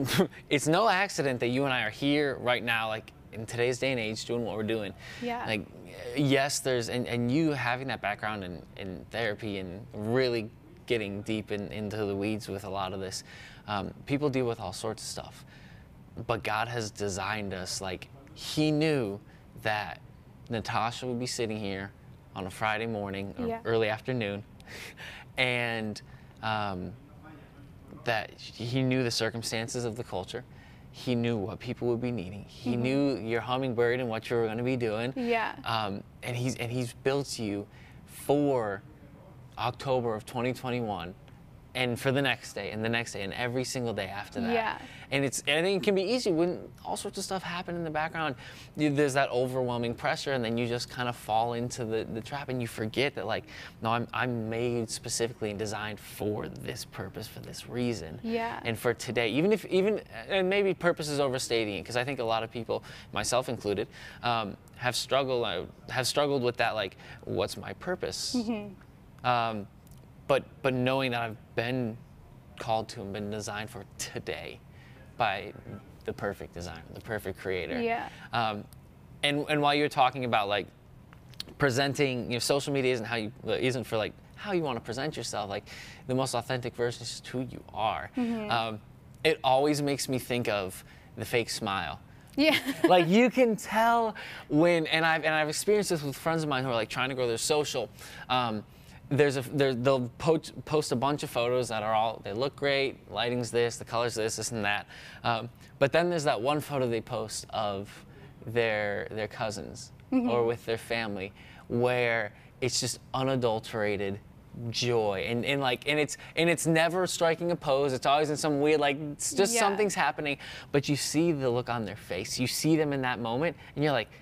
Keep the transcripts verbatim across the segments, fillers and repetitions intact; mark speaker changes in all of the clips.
Speaker 1: it's no accident that you and I are here right now, like in today's day and age, doing what we're doing.
Speaker 2: Yeah.
Speaker 1: Like, yes, there's, and, and you having that background in, in therapy and really getting deep in, into the weeds with a lot of this. Um, people deal with all sorts of stuff, but God has designed us, like, He knew that Natasha would be sitting here on a Friday morning or
Speaker 2: Yeah.
Speaker 1: early afternoon, and um, that He knew the circumstances of the culture. He knew what people would be needing. He
Speaker 2: Mm-hmm.
Speaker 1: knew your hummingbird and what you were going to be doing.
Speaker 2: Yeah.
Speaker 1: Um, and he's and he's built you for October of twenty twenty-one, and for the next day, and the next day, and every single day after that.
Speaker 2: Yeah.
Speaker 1: And it's and I think it can be easy when all sorts of stuff happen in the background. You, there's that overwhelming pressure, and then you just kind of fall into the, the trap, and you forget that, like, no, I'm I'm made specifically and designed for this purpose, for this reason.
Speaker 2: Yeah.
Speaker 1: And for today, even if even and maybe purpose is overstating it, because I think a lot of people, myself included, um, have struggled uh, have struggled with that. Like, what's my purpose?
Speaker 2: Mm-hmm.
Speaker 1: Um, but but knowing that I've been called to and been designed for today by the perfect designer, the perfect creator.
Speaker 2: Yeah.
Speaker 1: Um, and and while you're talking about, like, presenting, you know, social media isn't how you isn't for, like, how you want to present yourself. Like, the most authentic version is just who you are.
Speaker 2: Mm-hmm.
Speaker 1: Um, it always makes me think of the fake smile.
Speaker 2: Yeah.
Speaker 1: Like, you can tell when, and I've and I've experienced this with friends of mine who are, like, trying to grow their social. Um, there's a there, they'll post, post a bunch of photos that are all, they look great, lighting's this, the color's this, this and that. Um, but then there's that one photo they post of their their cousins
Speaker 2: Mm-hmm.
Speaker 1: or with their family, where it's just unadulterated joy, and, and like and it's and it's never striking a pose. It's always in some weird, like, it's just
Speaker 2: Yeah.
Speaker 1: something's happening, but you see the look on their face. You see them in that moment, and you're like,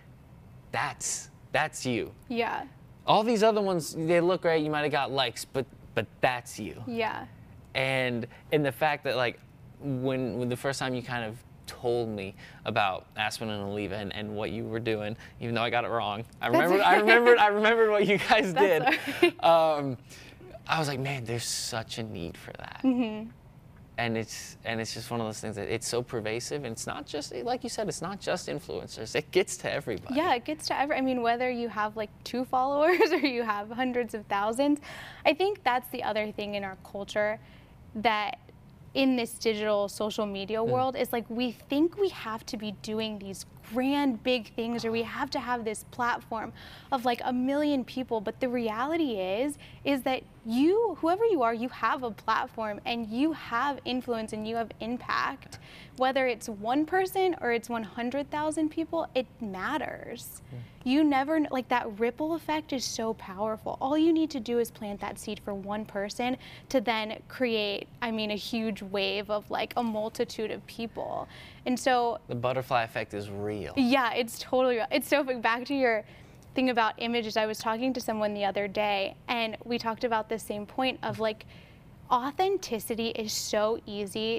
Speaker 1: that's that's you.
Speaker 2: Yeah.
Speaker 1: All these other ones, they look great. You might have got likes, but but that's you.
Speaker 2: Yeah.
Speaker 1: And and the fact that, like, when when the first time you kind of told me about Aspen and Oliva and, and what you were doing, even though I got it wrong, I remembered I remembered I remembered what you guys did.
Speaker 2: That's
Speaker 1: Um, I was like, man, there's such a need for that.
Speaker 2: Mm-hmm.
Speaker 1: And it's and it's just one of those things that it's so pervasive, and it's not just, like you said, it's not just influencers. It gets to everybody.
Speaker 2: Yeah, it gets to every, I mean, whether you have like two followers or you have hundreds of thousands, I think that's the other thing in our culture that in this digital social media world is, like, we think we have to be doing these grand big things, or we have to have this platform of like a million people, but the reality is is that you, whoever you are, you have a platform and you have influence and you have impact. Whether it's one person or it's one hundred thousand people, it matters. You never kn- like, that ripple effect is so powerful. All you need to do is plant that seed for one person to then create, I mean, a huge wave of, like, a multitude of people. And so
Speaker 1: The butterfly effect is real.
Speaker 2: yeah, it's totally real. It's so, back to your thing about images, I was talking to someone the other day and we talked about the same point of, like, authenticity is so easy